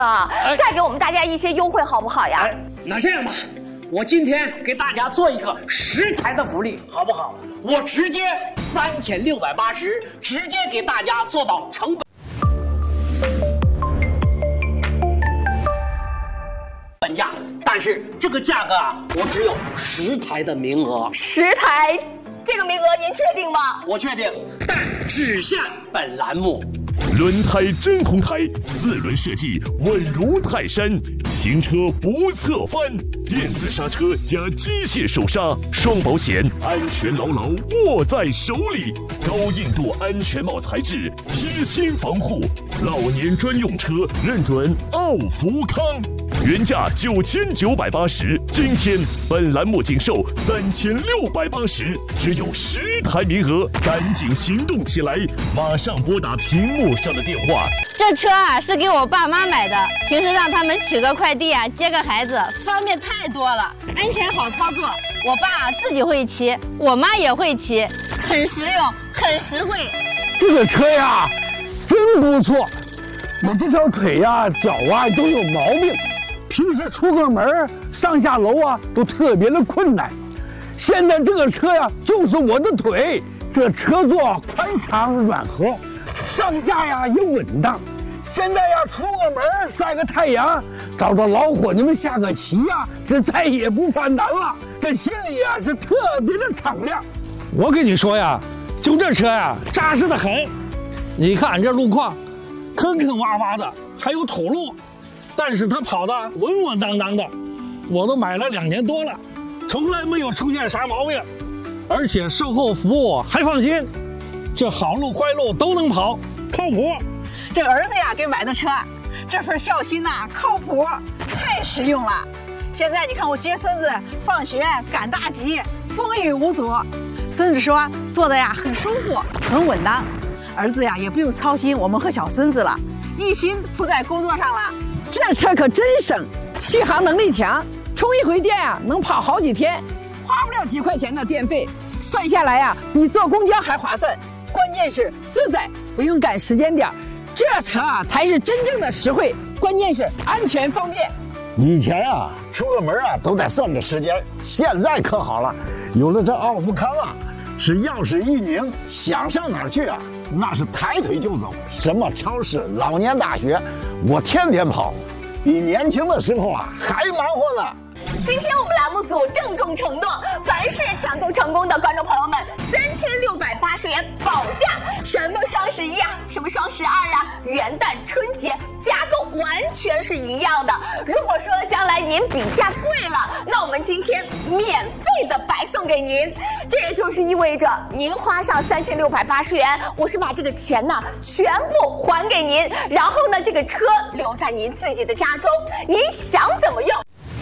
再给我们大家一些优惠好不好呀？ 那这样吧，我今天给大家做一个10台的福利，好不好？我直接3680，直接给大家做到成本价，但是这个价格啊，我只有10台的名额。 10台，这个名额您确定吗？ 我确定，但只限本栏目。 轮胎真空胎，4轮设计稳如泰山，行车不侧翻，电子刹车加机械手刹，双保险，安全牢牢握在手里。高硬度安全帽材质，贴心防护，老年专用车认准奥福康。原价9980，今天本栏目仅售3680，只有10台名额，赶紧行动起来！马上拨打屏幕上的电话。 这车啊是给我爸妈买的，平时让他们取个快递啊，接个孩子，方便太多了，安全好操作。我爸自己会骑，我妈也会骑，很实用，很实惠。 这个车呀，真不错。我这条腿呀、脚啊都有毛病。平时出个门上下楼啊都特别的困难，现在这个车呀就是我的腿，这车座宽敞软和，上下呀也稳当。现在呀出个门晒个太阳，找着老伙计们下个棋呀，这再也不犯难了，这心里呀是特别的敞亮。我跟你说呀，就这车呀扎实的很，你看这路况坑坑洼洼的，还有土路，但是它跑得稳稳当当的，我都买了2年多了，从来没有出现啥毛病，而且售后服务还放心，这好路坏路都能跑，靠谱。 这儿子呀给买的车，这份孝心呐、靠谱，太实用了。现在你看我接孙子放学赶大集，风雨无阻。孙子说坐的呀很舒服，很稳当。儿子呀也不用操心我们和小孙子了，一心扑在工作上了。 这车可真省，续航能力强，充一回电啊能跑好几天，花不了几块钱的电费，算下来呀比坐公交还划算。关键是自在，不用赶时间点，这车啊才是真正的实惠，关键是安全方便。 以前啊出个门啊都得算着时间，现在可好了，有了这奥福康啊，是钥匙一拧，想上哪儿去啊那是抬腿就走，什么超市、老年大学，我天天跑，比年轻的时候啊还忙活呢。 今天我们栏目组郑重承诺，凡是抢购成功的观众朋友们，3680元保价，什么双11呀，什么双12啊，元旦、春节加购完全是一样的。如果说将来您比价贵了，那我们今天免费的白送给您。这也就是意味着您花上3680元，我是把这个钱呢全部还给您，然后呢这个车留在您自己的家中，您想怎么用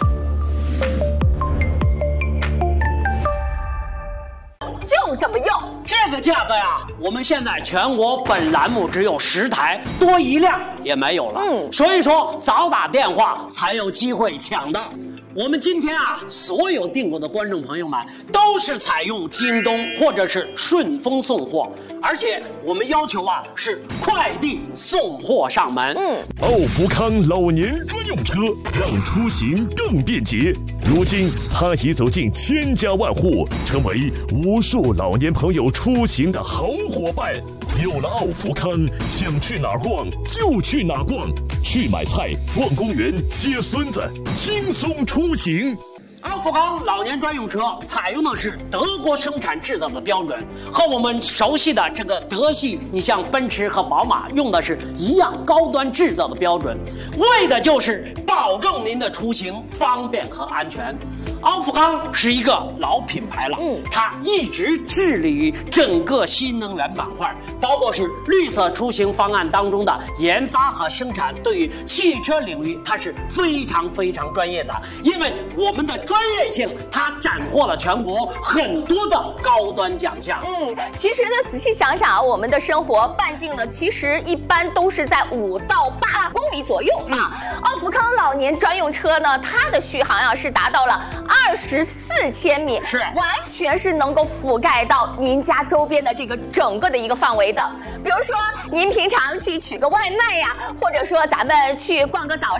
就怎么用。 这个价格呀，我们现在全国本栏目只有10台，多一辆也没有了。所以说早打电话才有机会抢的。我们今天啊，所有订购的观众朋友们都是采用京东或者是顺丰送货，而且我们要求啊是快递送货上门。 奥福康老年专用车，让出行更便捷。如今它已走进千家万户，成为无数老年朋友出行的好伙伴。有了奥福康，想去哪儿逛就去哪儿逛，去买菜、逛公园、接孙子，轻松出行。 奥福康老年专用车采用的是德国生产制造的标准，和我们熟悉的这个德系，你像奔驰和宝马用的是一样高端制造的标准，为的就是保证您的出行方便和安全。奥福康是一个老品牌了，它一直致力于整个新能源板块，包括是绿色出行方案当中的研发和生产，对于汽车领域它是非常非常专业的，因为我们的专业性，它斩获了全国很多的高端奖项。 其实呢，仔细想想啊，我们的生活半径呢，其实一般都是在5到8公里左右啊。奥福康老年专用车呢，它的续航啊是达到了24千米， 是完全是能够覆盖到您家周边的这个整个的一个范围的。比如说，您平常去取个外卖呀，或者说咱们去逛个早